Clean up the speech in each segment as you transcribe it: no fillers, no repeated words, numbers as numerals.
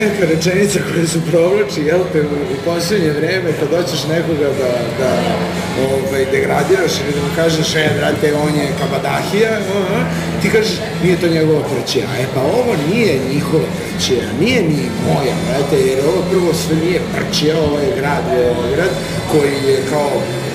Neka rečenica koja se provlači, jel te, u posljednje vreme, kad hoćeš nekoga da degradiraš ili da mu kažeš, brate, on je kabadahija, ti kažeš, nije to njegova prćija. Pa ovo nije njihova prćija, nije ni moja, brate, jer ovo prvo sve nije prćija, ovo je grad koji je kao,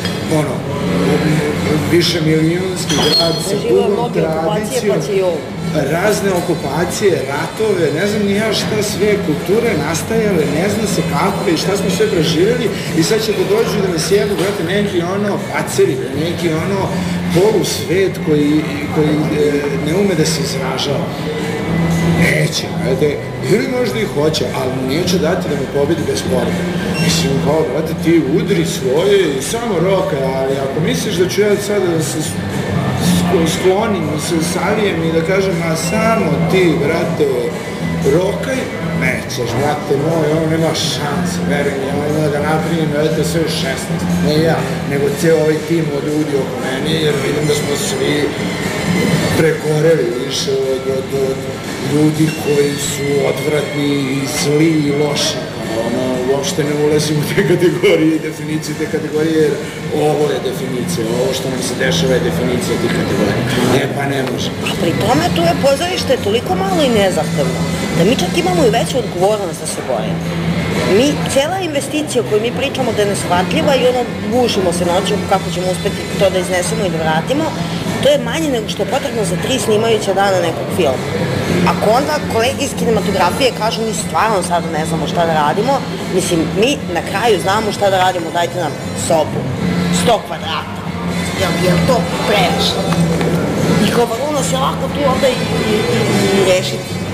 više milijunski grad sa dugom tradicijom, razne okupacije, ratove, ne znam ni ja šta sve, kulture nastajale, ne znam se kako i šta smo sve preživjeli i sad će da dođu da nas jebu, brate, neki paceri, neki polusvet koji ne ume da se izražava. Neće, brate, ili možda i hoće, ali neće dati da mu pobedi bez borbe. Mislim, kao, brate, ti udri svoje i samo rokaj, ali ako misliš da ću ja sada da se sklonim i se savijem i da kažem, a samo ti, brate, rokaj, nećeš, brate moj, ovo nema šanse, verujem, ja ima da napravim, brate, sve u 16, ne ja, nego cijel ovaj tim od ljudi oko meni, jer vidim da smo svi prekoreli više od ljudi koji su odvratni i zli i loši. Uopšte ne ulazim u te kategorije i definicije te kategorije, jer ovo je definicija, ovo što nam se dešava je definicija tih kategorija. Pa ne može. A pri tome tu je pozorište toliko malo i nezahtevno, da mi čak imamo i veću odgovornost da se borimo. Cijela investicija o kojoj mi pričamo da je neshvatljiva i gušimo se noću kako ćemo uspeti to da iznesemo i da vratimo, to je manje nego što je potrebno za 3 snimajuća dana nekog filma. Ako onda kolege iz kinematografije kažu mi stvarno sada ne znamo šta da radimo, mislim, mi na kraju znamo šta da radimo, dajte nam sobu, 100 kvadrata, jel to previše? I kao vrlo nas je lako tu onda i rešiti.